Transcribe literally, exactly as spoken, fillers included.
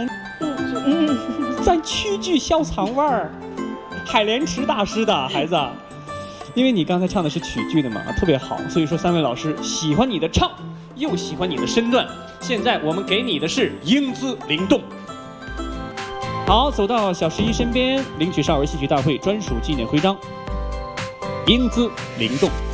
嗯嗯，咱曲剧小唱腕儿，海莲池大师的孩子，因为你刚才唱的是曲剧的嘛，特别好，所以说三位老师喜欢你的唱，又喜欢你的身段。现在我们给你的是英姿灵动。好，走到小十一身边，领取少儿戏曲大会专属纪念徽章，英姿灵动。